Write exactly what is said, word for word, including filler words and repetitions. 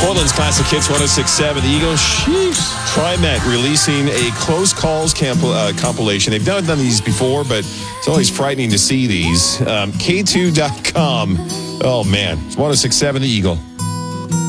Portland's Classic Hits one oh six point seven. The Eagles, sheesh. TriMet releasing a close calls camp, uh, compilation. They've done, done these before, but it's always frightening to see these. Um, K two dot com. Oh, man. It's one oh six point seven, The Eagle.